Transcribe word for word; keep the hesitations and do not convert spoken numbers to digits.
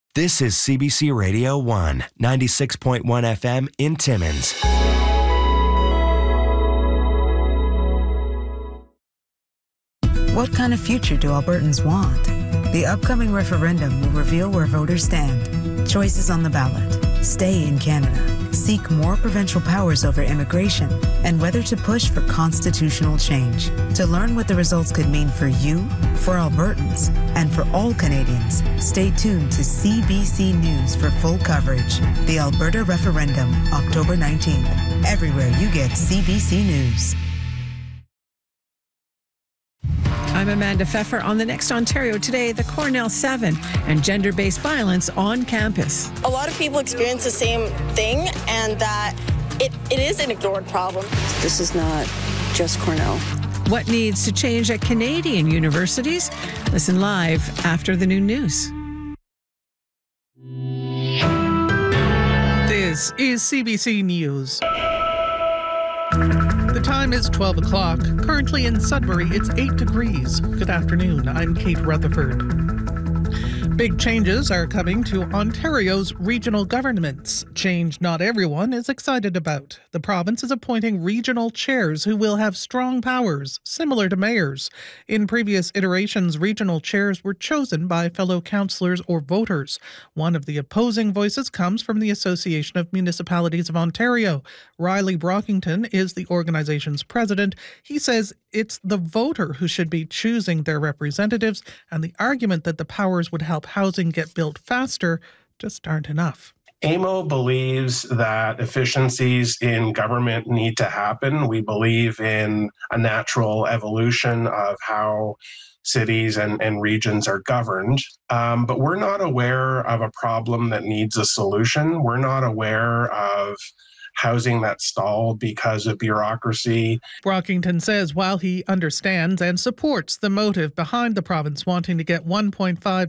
This is C B C Radio one, ninety-six point one F M in Timmins. What kind of future do Albertans want? The upcoming referendum will reveal where voters stand. Choices on the ballot. Stay in Canada. Seek more provincial powers over immigration, and whether to push for constitutional change. To learn what the results could mean for you, for Albertans, and for all Canadians, stay tuned to C B C News for full coverage. The Alberta Referendum, October nineteenth. Everywhere you get C B C News. I'm Amanda Pfeffer on the Next Ontario Today, the Cornell seven and gender-based violence on campus. A lot of people experience the same thing, and that it, it is an ignored problem. This is not just Cornell. What needs to change at Canadian universities? Listen live after the noon news. This is C B C News. The time is twelve o'clock. Currently in Sudbury, it's eight degrees. Good afternoon. I'm Kate Rutherford. Big changes are coming to Ontario's regional governments. Change not everyone is excited about. The province is appointing regional chairs who will have strong powers, similar to mayors. In previous iterations, regional chairs were chosen by fellow councillors or voters. One of the opposing voices comes from the Association of Municipalities of Ontario. Riley Brockington is the organization's president. He says it's the voter who should be choosing their representatives, and the argument that the powers would help housing get built faster just aren't enough. A M O believes that efficiencies in government need to happen. We believe in a natural evolution of how cities and, and regions are governed. Um, but we're not aware of a problem that needs a solution. We're not aware of housing that stalled because of bureaucracy. Brockington says while he understands and supports the motive behind the province wanting to get one point five